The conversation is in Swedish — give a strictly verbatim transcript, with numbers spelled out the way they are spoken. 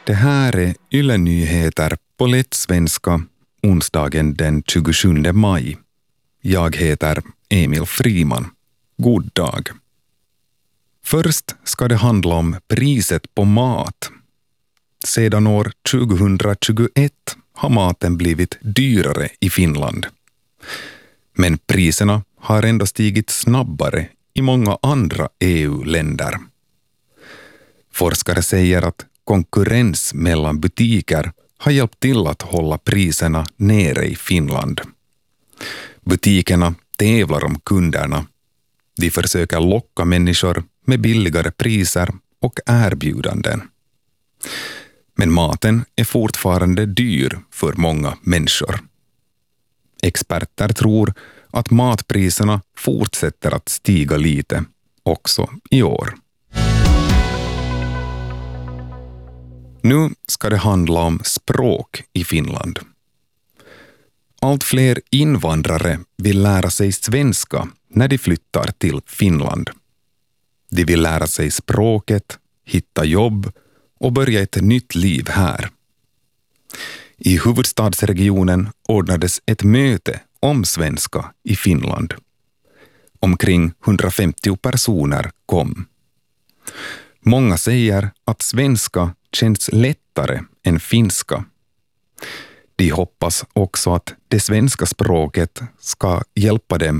Det här är Yle Nyheter på lätt svenska onsdagen den tjugosjunde maj. Jag heter Emil Friman. God dag. Först ska det handla om priset på mat. Sedan år tjugohundratjugoett har maten blivit dyrare i Finland. Men priserna har ändå stigit snabbare i många andra E U-länder. Forskare säger att konkurrens mellan butiker har hjälpt till att hålla priserna nere i Finland. Butikerna tävlar om kunderna. De försöker locka människor med billigare priser och erbjudanden. Men maten är fortfarande dyr för många människor. Experter tror att matpriserna fortsätter att stiga lite också i år. Nu ska det handla om språk i Finland. Allt fler invandrare vill lära sig svenska när de flyttar till Finland. De vill lära sig språket, hitta jobb och börja ett nytt liv här. I huvudstadsregionen ordnades ett möte om svenska i Finland. Omkring hundrafemtio personer kom. Många säger att svenska känns lättare än finska. De hoppas också att det svenska språket ska hjälpa dem